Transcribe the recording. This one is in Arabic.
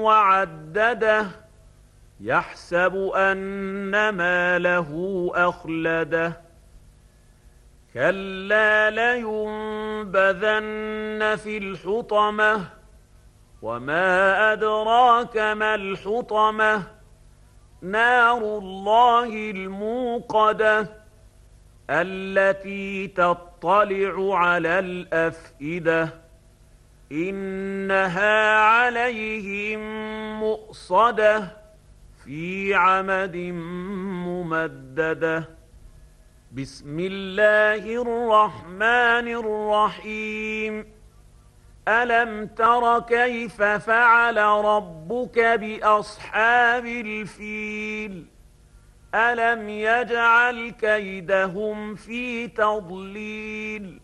وعدده يحسب أن ماله أخلده كلا لينبذن في الحطمة وما أدراك ما الحطمة نار الله الموقدة التي تطلع على الأفئدة إنها عليهم مؤصدة في عمد ممددة بسم الله الرحمن الرحيم ألم تر كيف فعل ربك بأصحاب الفيل ألم يجعل كيدهم في تضليل